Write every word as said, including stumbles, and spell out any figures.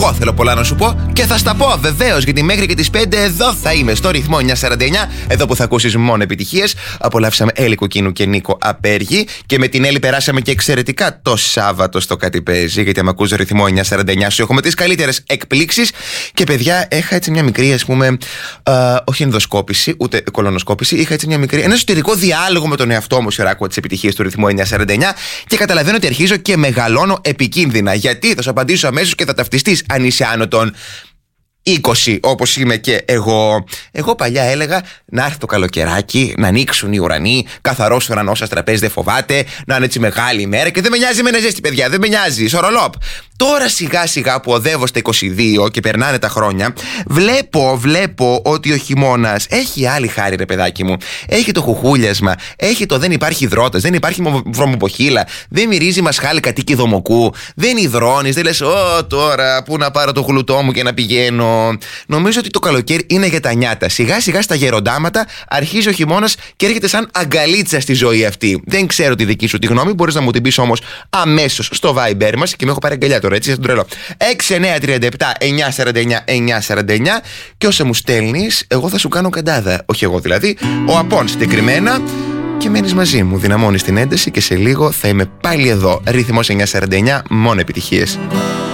εγώ θέλω πολλά να σου πω και θα στα πω βεβαίως, γιατί μέχρι και τις πέντε εδώ θα είμαι στο ρυθμό εννιακόσια σαράντα εννιά. Εδώ που θα ακούσεις μόνο επιτυχίες. Απολαύσαμε Έλλη Κοκκίνου και Νίκο Απέργη. Και με την Έλλη περάσαμε και εξαιρετικά το Σάββατο στο Κάτι Παίζει. Γιατί άμα ακούς ρυθμό εννιακόσια σαράντα εννιά, σου έχουμε τις καλύτερες εκπλήξεις. Και παιδιά, είχα έτσι μια μικρή, ας πούμε, α, όχι ενδοσκόπηση, ούτε κολονοσκόπηση. Είχα έτσι μια μικρή, ένα εσωτερικό διάλογο με τον εαυτό μου σε άκουγα τις επιτυχίες του ρυθμού εννιακόσια σαράντα εννιά. Και καταλαβαίνω ότι αρχίζω και μεγαλώνω επικίνδυνα. Γιατί θα σου απαντήσω αμέσως και θα ταυτιστείς αν είσαι άνω των είκοσι, όπως είμαι και εγώ. Εγώ παλιά έλεγα να έρθει το καλοκαιράκι, να ανοίξουν οι ουρανοί, καθαρός ουρανός σας τραπέζι δεν φοβάται, να είναι έτσι μεγάλη ημέρα και δεν με νοιάζει με ένα ζέστη, παιδιά, δεν με νοιάζει, σορολόπ. Τώρα σιγά σιγά που οδεύω στα είκοσι δύο και περνάνε τα χρόνια, βλέπω, βλέπω ότι ο χειμώνας έχει άλλη χάρη, ρε παιδάκι μου. Έχει το χουχούλιασμα, έχει το δεν υπάρχει υδρότας, δεν υπάρχει βρωμοποχύλα, δεν μυρίζει μασχάλη κατοίκι δομοκού, δεν υδρώνεις, δεν λες, Ω τώρα πού να πάρω το γλουτό μου και να πηγαίνω. Νομίζω ότι το καλοκαίρι είναι για τα νιάτα. Σιγά σιγά στα γεροντάματα αρχίζει ο χειμώνας και έρχεται σαν αγκαλίτσα στη ζωή αυτή. Δεν ξέρω τη δική σου τη γνώμη, μπορείς να μου την πεις όμως αμέσως στο Viber μας και με έχω πάρει αγκαλιά τώρα, έτσι, σαν τον τρελό. έξι εννιά τρία επτά εννιακόσια σαράντα εννιά εννιακόσια σαράντα εννιά και όσα μου στέλνεις, εγώ θα σου κάνω καντάδα. Όχι εγώ δηλαδή, ο Απών συγκεκριμένα. Και μένεις μαζί μου, δυναμώνεις την ένταση και σε λίγο θα είμαι πάλι εδώ. Ρυθμός εννιακόσια σαράντα εννιά, μόνο επιτυχίες.